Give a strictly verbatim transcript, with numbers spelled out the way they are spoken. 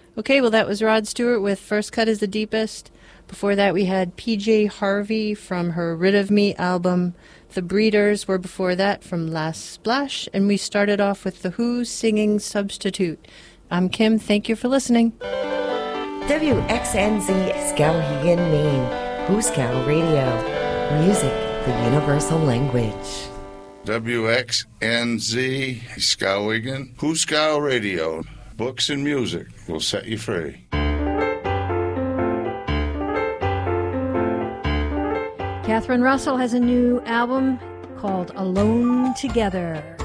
Okay, well, that was Rod Stewart with First Cut is the Deepest. Before that, we had P J Harvey from her Rid of Me album. The Breeders were before that from Last Splash. And we started off with The Who singing Substitute. I'm Kim. Thank you for listening. W X N Z Skowhegan, Maine. Hooskow Radio. Music, the universal language. W X N Z Skowhegan, Hooskow Radio. Books and music will set you free. Catherine Russell has a new album called Alone Together.